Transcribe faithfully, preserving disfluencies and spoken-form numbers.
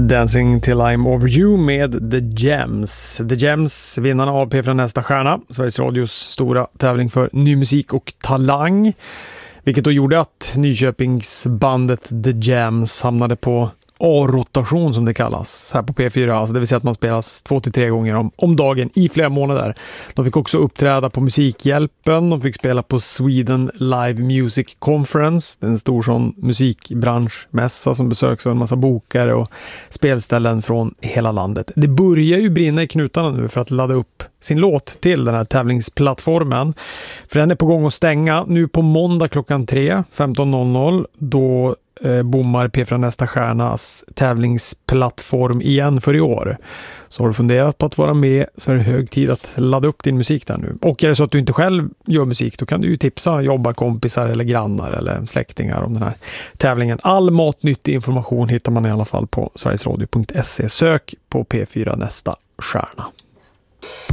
Dancing till I'm over you med The Gems. The Gems, vinnarna av P fyra Nästa stjärna, Sveriges Radios stora tävling för ny musik och talang. Vilket då gjorde att Nyköpingsbandet The Gems hamnade på A-rotation som det kallas här på P fyra. Alltså det vill säga att man spelas två till tre gånger om, om dagen i flera månader. De fick också uppträda på Musikhjälpen. De fick spela på Sweden Live Music Conference. Det är en stor sån musikbranschmässa som besöks av en massa bokare och spelställen från hela landet. Det börjar ju brinna i knutarna nu för att ladda upp sin låt till den här tävlingsplattformen. För den är på gång att stänga nu på måndag klockan tre, femton noll noll. Då eh, bommar P fyra Nästa stjärnas tävlingsplattform igen för i år. Så har du funderat på att vara med så är det hög tid att ladda upp din musik där nu. Och är det så att du inte själv gör musik, då kan du ju tipsa jobbarkompisar eller grannar eller släktingar om den här tävlingen. All matnyttig information hittar man i alla fall på sverigesradio punkt se. Sök på P fyra Nästa stjärna.